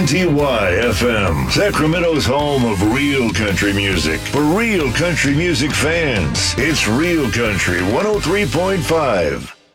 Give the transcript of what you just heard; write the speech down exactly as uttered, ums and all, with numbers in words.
T Y F M, Sacramento's home of real country music. For real country music fans, it's Real Country one oh three point five.